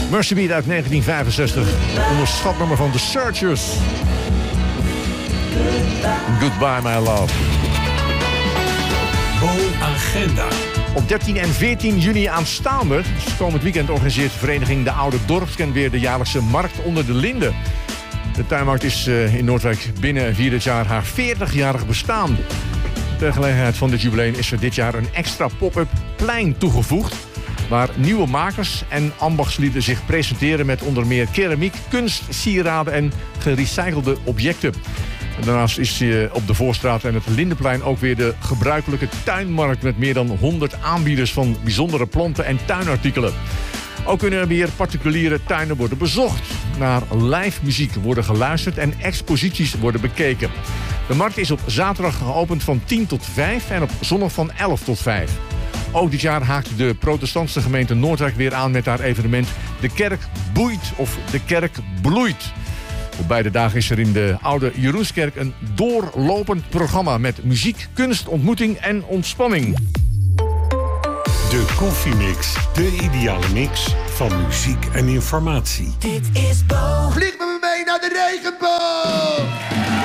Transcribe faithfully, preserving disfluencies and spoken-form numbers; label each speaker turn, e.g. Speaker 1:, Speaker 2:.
Speaker 1: Mercy Beat uit negentien vijfenzestig. Onderschat nummer van The Searchers. Goodbye, my love.
Speaker 2: Mo-agenda.
Speaker 1: Op dertien en veertien juni aanstaande, dus komend weekend, organiseert de vereniging De Oude Dorpskern weer de jaarlijkse Markt onder de Linden. De tuinmarkt is in Noordwijk binnen vier dit jaar haar veertigjarig bestaan. Ter gelegenheid van dit jubileum is er dit jaar een extra pop-up plein toegevoegd, waar nieuwe makers en ambachtslieden zich presenteren met onder meer keramiek, kunst, sieraden en gerecyclede objecten. Daarnaast is op de Voorstraat en het Lindenplein ook weer de gebruikelijke tuinmarkt met meer dan honderd aanbieders van bijzondere planten en tuinartikelen. Ook kunnen er weer particuliere tuinen worden bezocht. Naar live muziek worden geluisterd en exposities worden bekeken. De markt is op zaterdag geopend van tien tot vijf en op zondag van elf tot vijf. Ook dit jaar haakt de protestantse gemeente Noordwijk weer aan met haar evenement De Kerk Boeit of De Kerk Bloeit. Op beide dagen is er in de Oude Jeroenskerk een doorlopend programma met muziek, kunst, ontmoeting en ontspanning.
Speaker 2: De Koffiemix, de ideale mix van muziek en informatie.
Speaker 3: Dit is Bo. Vlieg met me mee naar de regenboog!